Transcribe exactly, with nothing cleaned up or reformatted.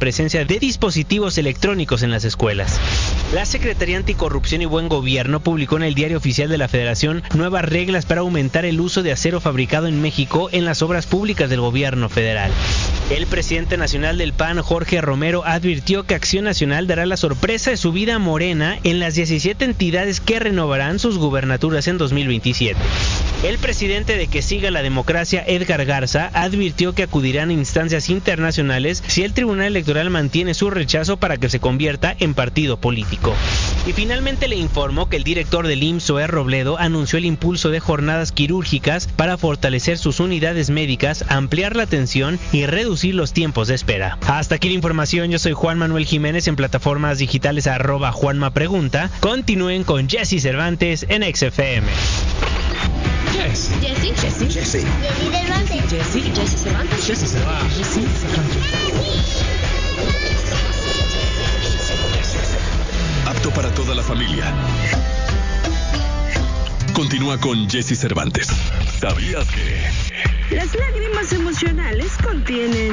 presencia de dispositivos electrónicos en las escuelas. La Secretaría Anticorrupción y Buen Gobierno publicó en el Diario Oficial de la Federación nuevas reglas para aumentar el uso de acero fabricado en México en las obras públicas del gobierno federal. El presidente nacional del P A N, Jorge Romero, advirtió que Acción Nacional dará la sorpresa de su vida a Morena en las diecisiete entidades que renovarán sus gubernaturas en dos mil veintisiete. El presidente de Que Siga la Democracia, Edgar Garza, advirtió que acudirán a instancias internacionales si el Tribunal Electoral mantiene su rechazo para que se convierta en partido político. Y finalmente le informó que el director del I M S S, Zoé Robledo, anunció el impulso de jornadas quirúrgicas para fortalecer sus unidades médicas, ampliar la atención y reducir los tiempos de espera. Hasta aquí la información, yo soy Juan Manuel Jiménez, en plataformas digitales arroba Juanma Pregunta. Continúen con Jesse Cervantes en X F M. Jesse. Jesse. Jesse. Jesse. Jesse Cervantes. Jesse. Jesse Cervantes. Jesse Cervantes. Jesse Cervantes. Apto para toda la familia. Continúa con Jesse Cervantes. ¿Sabías que? Las lágrimas emocionales contienen